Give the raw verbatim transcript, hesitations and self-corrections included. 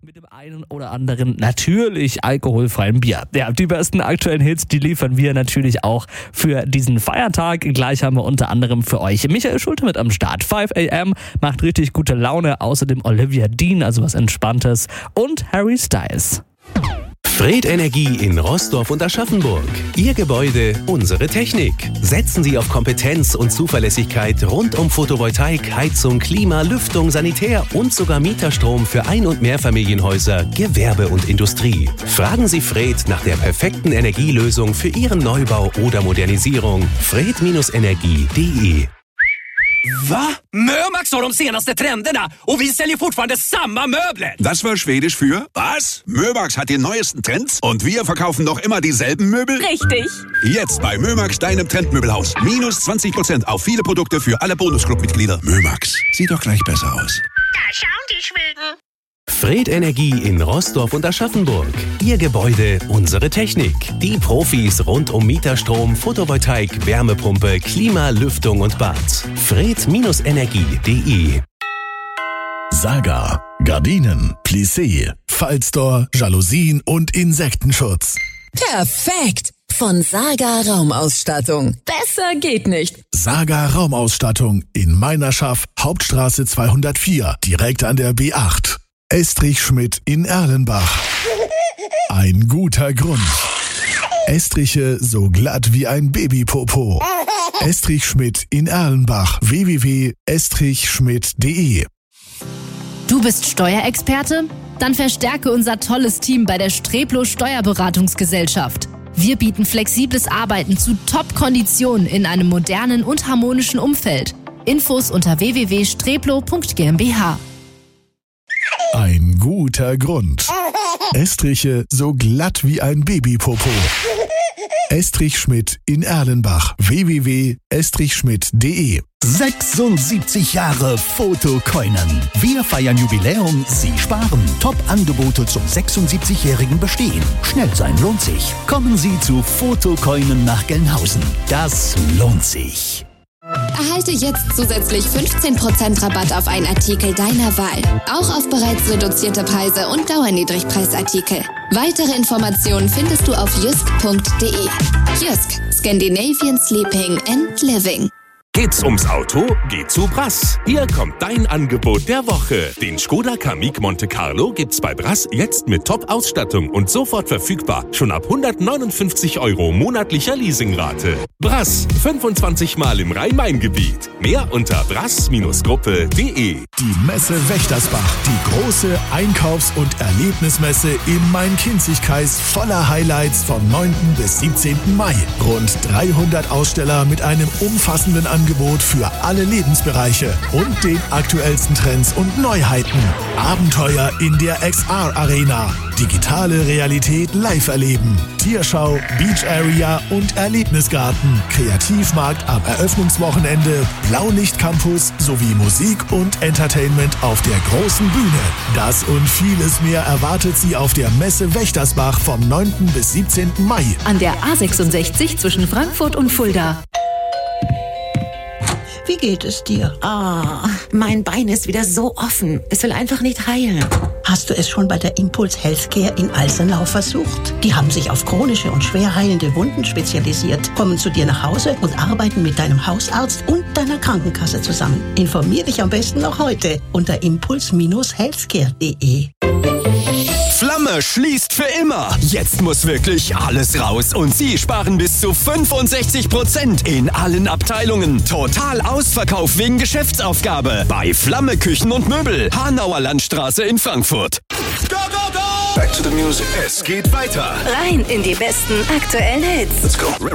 mit dem einen oder anderen natürlich alkoholfreien Bier. Ja, die besten aktuellen Hits, die liefern wir natürlich auch für diesen Feiertag. Gleich haben wir unter anderem für euch Michael Schulte mit am Start. five a m macht richtig gute Laune. Außerdem Olivia Dean, also was Entspanntes. Und Harry Styles. Fred Energie in Roßdorf und Aschaffenburg. Ihr Gebäude, unsere Technik. Setzen Sie auf Kompetenz und Zuverlässigkeit rund um Photovoltaik, Heizung, Klima, Lüftung, Sanitär und sogar Mieterstrom für Ein- und Mehrfamilienhäuser, Gewerbe und Industrie. Fragen Sie Fred nach der perfekten Energielösung für Ihren Neubau oder Modernisierung. fred Energie punkt de. Va? Mömax har de senaste trenderna och vi säljer fortfarande samma möbler. Das war Schwedisch für was? Mömax hat die neuesten Trends und wir verkaufen noch immer dieselben Möbel? Richtig. Jetzt bei Mömax, deinem Trendmöbelhaus. Minus zwanzig Prozent auf viele Produkte für alle Bonusclub-Mitglieder. Mömax, sieht doch gleich besser aus. Da schauen die Schweden. Fred Energie in Roßdorf und Aschaffenburg. Ihr Gebäude, unsere Technik. Die Profis rund um Mieterstrom, Photovoltaik, Wärmepumpe, Klima, Lüftung und Bad. fred Energie punkt de. Saga. Gardinen, Plissé, Fallstore, Jalousien und Insektenschutz. Perfekt! Von Saga Raumausstattung. Besser geht nicht. Saga Raumausstattung in Meinerschaff, Hauptstraße zweihundertvier, direkt an der B acht. Estrich Schmidt in Erlenbach. Ein guter Grund. Estriche so glatt wie ein Babypopo. Estrich Schmidt in Erlenbach. w w w punkt estrich schmidt punkt de. Du bist Steuerexperte? Dann verstärke unser tolles Team bei der Streplo Steuerberatungsgesellschaft. Wir bieten flexibles Arbeiten zu Top-Konditionen in einem modernen und harmonischen Umfeld. Infos unter w w w punkt streplo punkt g m b h. Ein guter Grund. Estriche so glatt wie ein Babypopo. Estrich Schmidt in Erlenbach. w w w punkt estrich schmidt punkt de. sechsundsiebzig Jahre Fotokoinen. Wir feiern Jubiläum, Sie sparen. Top-Angebote zum sechsundsiebzigjährigen Bestehen. Schnell sein lohnt sich. Kommen Sie zu Fotokoinen nach Gelnhausen. Das lohnt sich. Erhalte jetzt zusätzlich fünfzehn Prozent Rabatt auf einen Artikel deiner Wahl. Auch auf bereits reduzierte Preise und Dauerniedrigpreisartikel. Weitere Informationen findest du auf jysk punkt de. Jysk, Scandinavian Sleeping and Living. Geht's ums Auto? Geh zu Brass. Hier kommt dein Angebot der Woche. Den Skoda Kamiq Monte Carlo gibt's bei Brass jetzt mit Top-Ausstattung und sofort verfügbar. Schon ab hundertneunundfünfzig Euro monatlicher Leasingrate. Brass, fünfundzwanzig Mal im Rhein-Main-Gebiet. Mehr unter brass Gruppe punkt de. Die Messe Wächtersbach, die große Einkaufs- und Erlebnismesse im Main-Kinzig-Kreis voller Highlights vom neunten bis siebzehnten Mai. Rund dreihundert Aussteller mit einem umfassenden Angebot für alle Lebensbereiche und den aktuellsten Trends und Neuheiten. Abenteuer in der X R-Arena. Digitale Realität live erleben. Tierschau, Beach Area und Erlebnisgarten. Kreativmarkt am Eröffnungswochenende. Blaulicht-Campus sowie Musik und Entertainment auf der großen Bühne. Das und vieles mehr erwartet Sie auf der Messe Wächtersbach vom neunten bis siebzehnten Mai. An der A sechsundsechzig zwischen Frankfurt und Fulda. Wie geht es dir? Ah, mein Bein ist wieder so offen. Es will einfach nicht heilen. Hast du es schon bei der Impuls Healthcare in Alsenau versucht? Die haben sich auf chronische und schwer heilende Wunden spezialisiert, kommen zu dir nach Hause und arbeiten mit deinem Hausarzt und deiner Krankenkasse zusammen. Informier dich am besten noch heute unter impuls healthcare punkt de. Flamme schließt für immer. Jetzt muss wirklich alles raus und Sie sparen bis zu fünfundsechzig Prozent in allen Abteilungen. Total Ausverkauf wegen Geschäftsaufgabe bei Flamme Küchen und Möbel. Hanauer Landstraße in Frankfurt. Go, go, go! Back to the music. Es geht weiter. Rein in die besten aktuellen Hits. Let's go.